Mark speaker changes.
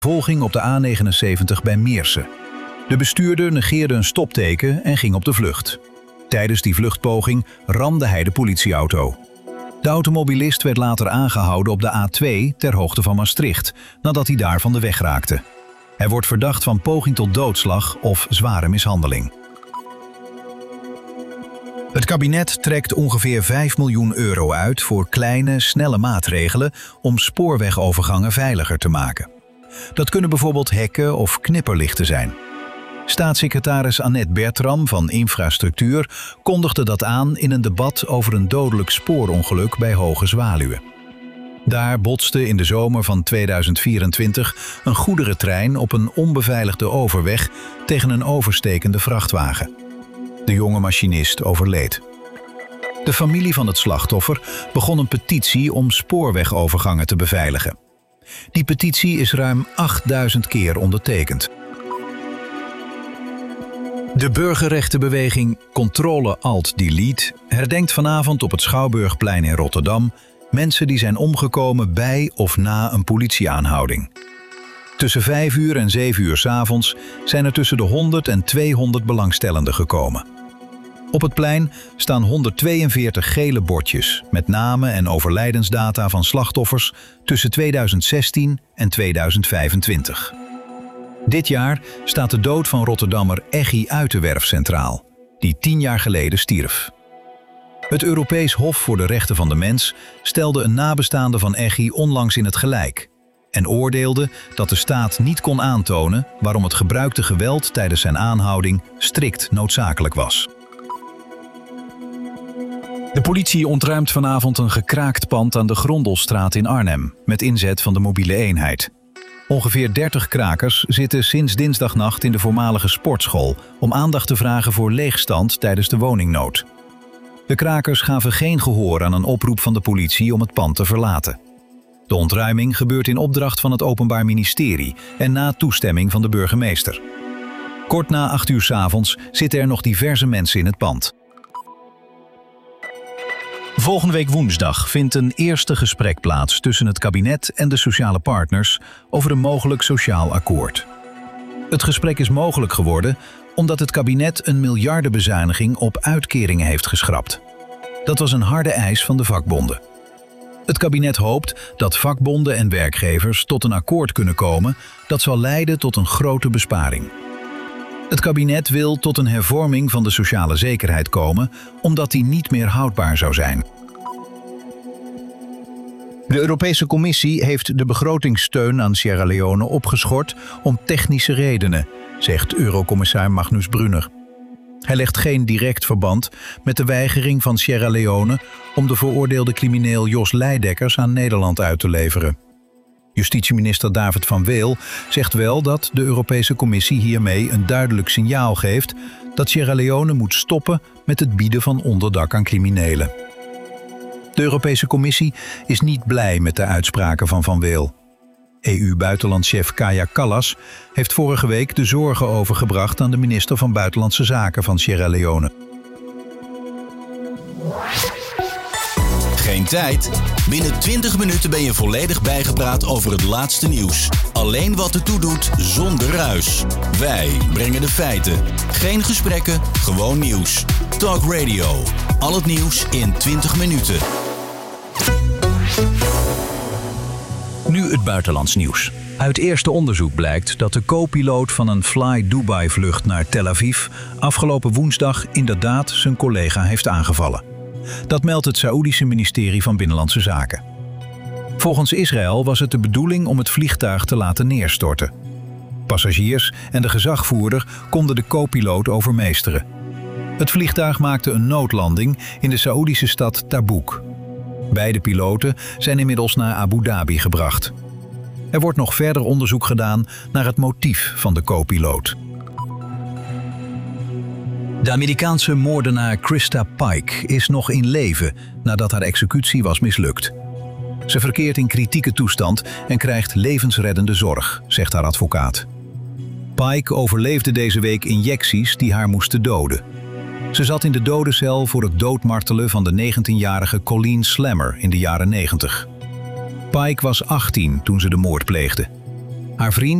Speaker 1: Volging op de A79 bij Meersen. De bestuurder negeerde een stopteken en ging op de vlucht. Tijdens die vluchtpoging ramde hij de politieauto. De automobilist werd later aangehouden op de A2 ter hoogte van Maastricht, nadat hij daar van de weg raakte. Hij wordt verdacht van poging tot doodslag of zware mishandeling. Het kabinet trekt ongeveer 5 miljoen euro uit voor kleine, snelle maatregelen om spoorwegovergangen veiliger te maken. Dat kunnen bijvoorbeeld hekken of knipperlichten zijn. Staatssecretaris Annette Bertram van Infrastructuur kondigde dat aan in een debat over een dodelijk spoorongeluk bij Hoge Zwaluwe. Daar botste in de zomer van 2024 een goederentrein op een onbeveiligde overweg tegen een overstekende vrachtwagen. De jonge machinist overleed. De familie van het slachtoffer begon een petitie om spoorwegovergangen te beveiligen. Die petitie is ruim 8000 keer ondertekend. De burgerrechtenbeweging Controle-Alt-Delete herdenkt vanavond op het Schouwburgplein in Rotterdam mensen die zijn omgekomen bij of na een politieaanhouding. Tussen 5 uur en 7 uur 's avonds zijn er tussen de 100 en 200 belangstellenden gekomen. Op het plein staan 142 gele bordjes met namen en overlijdensdata van slachtoffers tussen 2016 en 2025. Dit jaar staat de dood van Rotterdammer Eggy Uiterwerf centraal, die 10 jaar geleden stierf. Het Europees Hof voor de Rechten van de Mens stelde een nabestaande van Eggy onlangs in het gelijk en oordeelde dat de staat niet kon aantonen waarom het gebruikte geweld tijdens zijn aanhouding strikt noodzakelijk was. De politie ontruimt vanavond een gekraakt pand aan de Grondelstraat in Arnhem met inzet van de mobiele eenheid. Ongeveer 30 krakers zitten sinds dinsdagnacht in de voormalige sportschool om aandacht te vragen voor leegstand tijdens de woningnood. De krakers gaven geen gehoor aan een oproep van de politie om het pand te verlaten. De ontruiming gebeurt in opdracht van het Openbaar Ministerie en na toestemming van de burgemeester. Kort na 8 uur 's avonds zitten er nog diverse mensen in het pand. Volgende week woensdag vindt een eerste gesprek plaats tussen het kabinet en de sociale partners over een mogelijk sociaal akkoord. Het gesprek is mogelijk geworden omdat het kabinet een miljardenbezuiniging op uitkeringen heeft geschrapt. Dat was een harde eis van de vakbonden. Het kabinet hoopt dat vakbonden en werkgevers tot een akkoord kunnen komen dat zal leiden tot een grote besparing. Het kabinet wil tot een hervorming van de sociale zekerheid komen, omdat die niet meer houdbaar zou zijn. De Europese Commissie heeft de begrotingssteun aan Sierra Leone opgeschort om technische redenen, zegt Eurocommissaris Magnus Brunner. Hij legt geen direct verband met de weigering van Sierra Leone om de veroordeelde crimineel Jos Leidekkers aan Nederland uit te leveren. Justitieminister David van Weel zegt wel dat de Europese Commissie hiermee een duidelijk signaal geeft dat Sierra Leone moet stoppen met het bieden van onderdak aan criminelen. De Europese Commissie is niet blij met de uitspraken van Van Weel. EU-buitenlandchef Kaja Kallas heeft vorige week de zorgen overgebracht aan de minister van Buitenlandse Zaken van Sierra Leone.
Speaker 2: Geen tijd? Binnen 20 minuten ben je volledig bijgepraat over het laatste nieuws. Alleen wat ertoe doet, zonder ruis. Wij brengen de feiten. Geen gesprekken, gewoon nieuws. Talk Radio. Al het nieuws in 20 minuten.
Speaker 1: Nu het buitenlands nieuws. Uit eerste onderzoek blijkt dat de co-piloot van een Fly Dubai-vlucht naar Tel Aviv afgelopen woensdag inderdaad zijn collega heeft aangevallen. Dat meldt het Saoedische ministerie van Binnenlandse Zaken. Volgens Israël was het de bedoeling om het vliegtuig te laten neerstorten. Passagiers en de gezagvoerder konden de co-piloot overmeesteren. Het vliegtuig maakte een noodlanding in de Saoedische stad Tabouk. Beide piloten zijn inmiddels naar Abu Dhabi gebracht. Er wordt nog verder onderzoek gedaan naar het motief van de co-piloot. De Amerikaanse moordenaar Krista Pike is nog in leven nadat haar executie was mislukt. Ze verkeert in kritieke toestand en krijgt levensreddende zorg, zegt haar advocaat. Pike overleefde deze week injecties die haar moesten doden. Ze zat in de dodencel voor het doodmartelen van de 19-jarige Colleen Slammer in de jaren 90. Pike was 18 toen ze de moord pleegde. Haar vriend